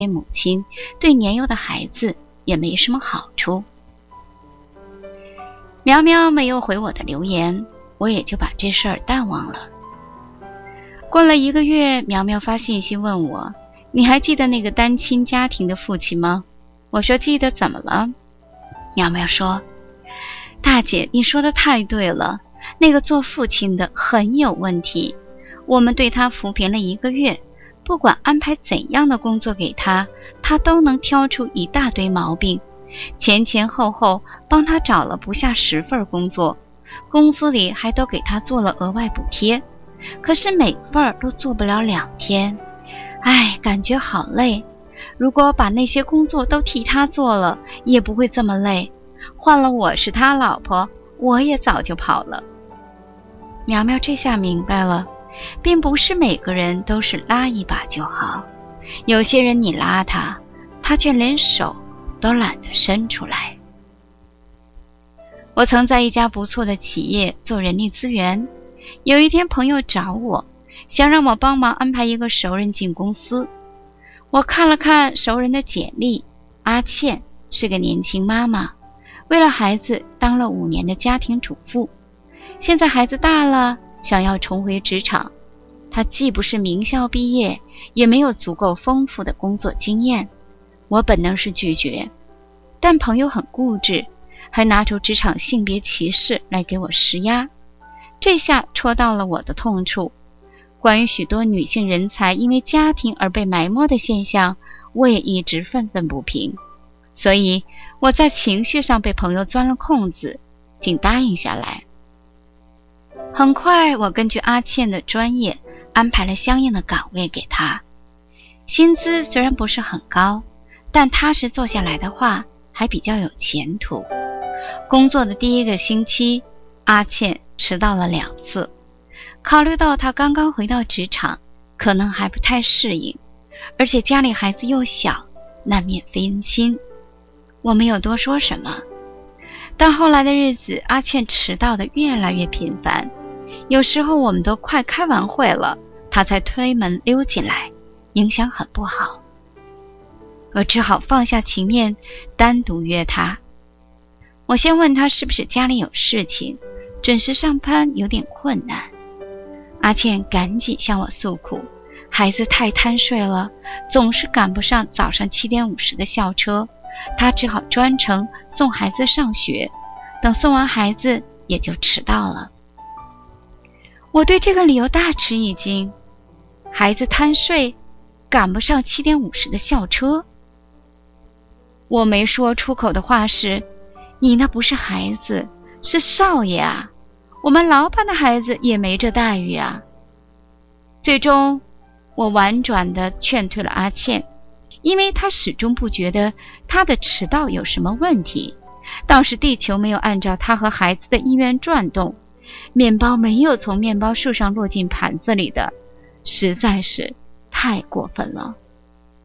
给母亲，对年幼的孩子也没什么好处。苗苗没有回我的留言，我也就把这事儿淡忘了。过了1个月，苗苗发信息问我，你还记得那个单亲家庭的父亲吗？我说记得，怎么了？苗苗说，大姐，你说的太对了，那个做父亲的很有问题，我们对他扶贫了1个月，不管安排怎样的工作给他，他都能挑出一大堆毛病，前前后后帮他找了不下10份工作，工资里还都给他做了额外补贴，可是每份都做不了2天，感觉好累。如果把那些工作都替他做了，也不会这么累。换了我是他老婆，我也早就跑了。苗苗这下明白了，并不是每个人都是拉一把就好，有些人你拉他，他却连手都懒得伸出来。我曾在一家不错的企业做人力资源，有一天朋友找我，想让我帮忙安排一个熟人进公司。我看了看熟人的简历，阿倩是个年轻妈妈，为了孩子当了5年的家庭主妇，现在孩子大了，想要重回职场。她既不是名校毕业，也没有足够丰富的工作经验。我本能是拒绝，但朋友很固执，还拿出职场性别歧视来给我施压，这下戳到了我的痛处。关于许多女性人才因为家庭而被埋没的现象，我也一直愤愤不平，所以我在情绪上被朋友钻了空子，竟答应下来。很快，我根据阿倩的专业安排了相应的岗位给她，薪资虽然不是很高，但踏实做下来的话还比较有前途。工作的第1个星期，阿倩迟到了2次。考虑到她刚刚回到职场，可能还不太适应，而且家里孩子又小，难免分心。我没有多说什么。但后来的日子，阿倩迟到的越来越频繁，有时候我们都快开完会了，她才推门溜进来，影响很不好。我只好放下情面，单独约她。我先问她是不是家里有事情，准时上班有点困难。阿倩赶紧向我诉苦，孩子太贪睡了，总是赶不上早上7点50的校车，她只好专程送孩子上学，等送完孩子也就迟到了。我对这个理由大吃一惊，孩子贪睡，赶不上7点50的校车。我没说出口的话是，你那不是孩子，是少爷啊，我们老板的孩子也没这待遇啊。最终我婉转地劝退了阿倩，因为她始终不觉得她的迟到有什么问题，倒是地球没有按照她和孩子的意愿转动，面包没有从面包树上落进盘子里的，实在是太过分了。